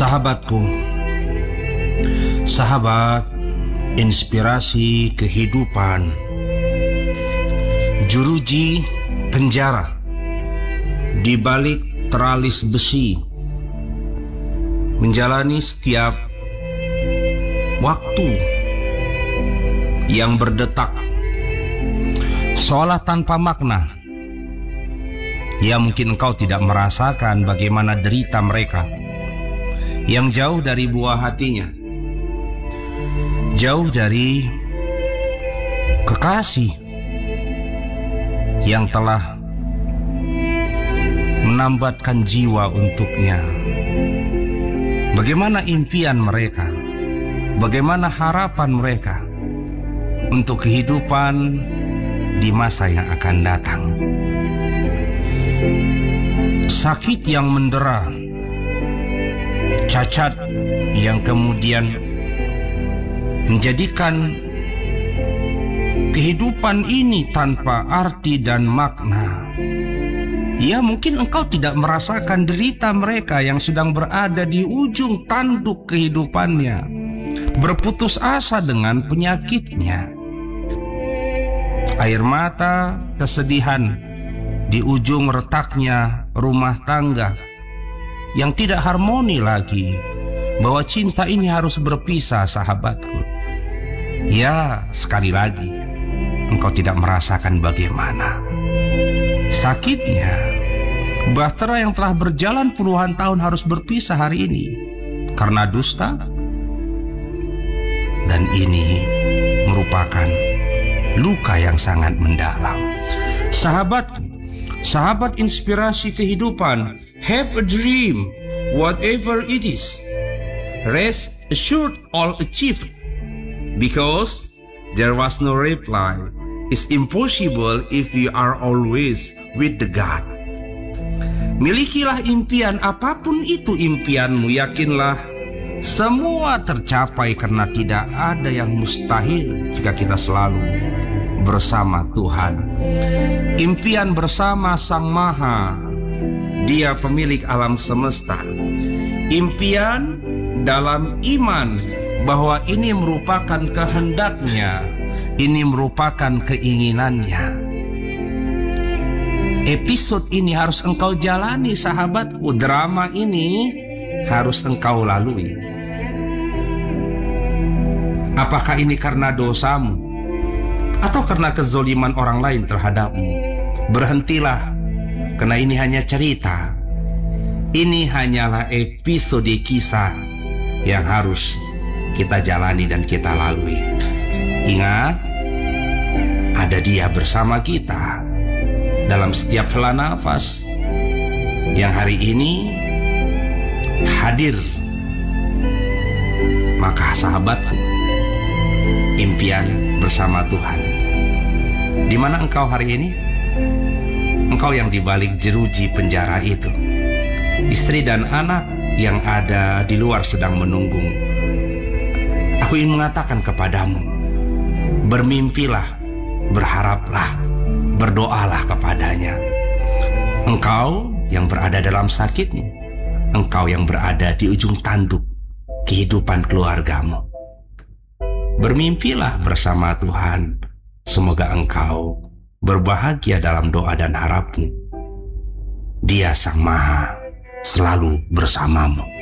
Sahabatku, sahabat inspirasi kehidupan, jeruji penjara di balik teralis besi, menjalani setiap waktu yang berdetak seolah tanpa makna. Ya, mungkin engkau tidak merasakan bagaimana derita mereka yang jauh dari buah hatinya, jauh dari kekasih yang telah menambatkan jiwa untuknya. Bagaimana impian mereka, bagaimana harapan mereka untuk kehidupan di masa yang akan datang. Sakit yang mendera, cacat yang kemudian menjadikan kehidupan ini tanpa arti dan makna. Ya, mungkin engkau tidak merasakan derita mereka yang sedang berada di ujung tanduk kehidupannya, berputus asa dengan penyakitnya. Air mata, kesedihan di ujung retaknya rumah tangga yang tidak harmoni lagi, bahwa cinta ini harus berpisah, sahabatku. Ya, sekali lagi engkau tidak merasakan bagaimana sakitnya bahtera yang telah berjalan puluhan tahun harus berpisah hari ini karena dusta. Dan ini merupakan luka yang sangat mendalam. Sahabatku, sahabat inspirasi kehidupan, have a dream, whatever it is. Rest assured all achieved, because there was no reply. It's impossible if you are always with the God. Milikilah impian, apapun itu impianmu, yakinlah semua tercapai karena tidak ada yang mustahil jika kita selalu bersama Tuhan. Impian bersama Sang Maha, Dia pemilik alam semesta. Impian dalam iman bahwa ini merupakan kehendaknya, ini merupakan keinginannya. Episode ini harus engkau jalani, sahabatku. Drama ini harus engkau lalui. Apakah ini karena dosamu atau karena kezoliman orang lain terhadapmu? Berhentilah, karena ini hanya cerita. Ini hanyalah episode kisah yang harus kita jalani dan kita lalui. Ingat, ada Dia bersama kita dalam setiap hela nafas yang hari ini hadir. Maka sahabatku, impian bersama Tuhan. Di mana engkau hari ini? Engkau yang dibalik jeruji penjara itu. Istri dan anak yang ada di luar sedang menunggu. Aku ingin mengatakan kepadamu, bermimpilah, berharaplah, berdoalah kepadanya. Engkau yang berada dalam sakitmu, engkau yang berada di ujung tanduk kehidupan keluargamu, bermimpilah bersama Tuhan. Semoga engkau berbahagia dalam doa dan harapmu. Dia Sang Maha selalu bersamamu.